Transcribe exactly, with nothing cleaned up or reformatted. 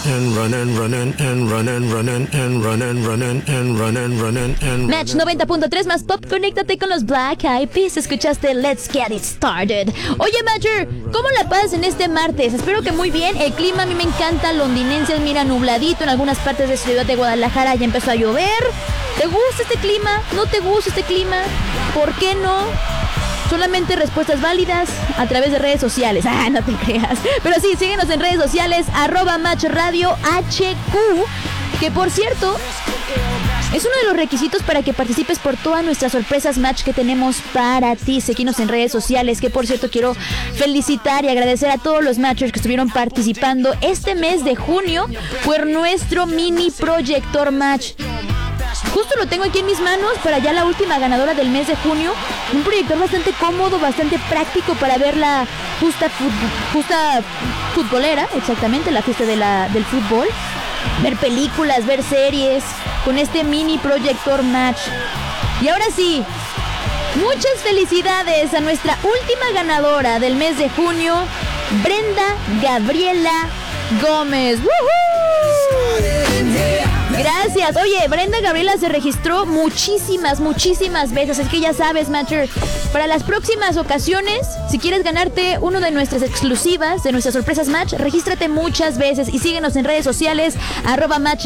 and run and run and and run and run and and run and run and and run and run and and Match noventa punto tres más pop, conéctate con los Black Eyed Peas. Escuchaste Let's Get It Started. Oye, Matcher, ¿cómo la pasas en este martes? Espero que muy bien. El clima a mí me encanta, londinense, mira, nubladito. En algunas partes de Ciudad de Guadalajara ya empezó a llover. ¿Te gusta este clima? ¿No te gusta este clima? ¿Por qué no? Solamente respuestas válidas a través de redes sociales. Ah, no te creas. Pero sí, síguenos en redes sociales, arroba Match Radio H Q. Que por cierto, es uno de los requisitos para que participes por todas nuestras sorpresas Match que tenemos para ti. Síguenos en redes sociales, que por cierto quiero felicitar y agradecer a todos los Matchers que estuvieron participando este mes de junio por nuestro mini proyector Match. Justo lo tengo aquí en mis manos para ya la última ganadora del mes de junio. Un proyector bastante cómodo, bastante práctico para ver la justa, fut- justa futbolera, exactamente, la fiesta de la, del fútbol. Ver películas, ver series con este mini proyector Match. Y ahora sí, muchas felicidades a nuestra última ganadora del mes de junio, Brenda Gabriela Gómez. ¡Woohoo! Gracias. Oye, Brenda Gabriela se registró muchísimas, muchísimas veces. Es que ya sabes, Matcher, para las próximas ocasiones, si quieres ganarte uno de nuestras exclusivas, de nuestras sorpresas Match, regístrate muchas veces y síguenos en redes sociales, arroba Match